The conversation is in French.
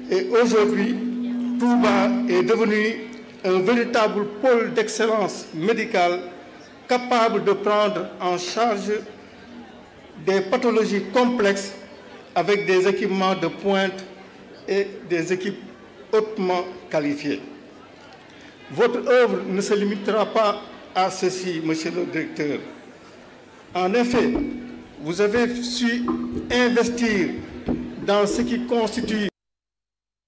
Et aujourd'hui, Touba est devenu un véritable pôle d'excellence médicale capable de prendre en charge des pathologies complexes avec des équipements de pointe et des équipes hautement qualifiées. Votre œuvre ne se limitera pas à ceci, monsieur le directeur. En effet, vous avez su investir dans ce qui constitue